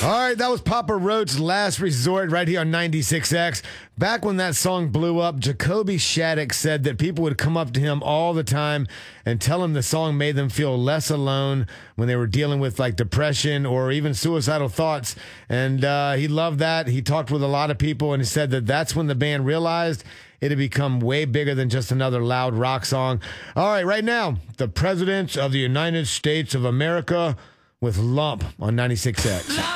All right, that was Papa Roach's Last Resort right here on 96X. Back when that song blew up, Jacoby Shaddix said that people would come up to him all the time and tell him the song made them feel less alone when they were dealing with like depression or even suicidal thoughts. And he loved that. He talked with a lot of people and he said that that's when the band realized it had become way bigger than just another loud rock song. All right, right now, the President of the United States of America with Lump on 96X.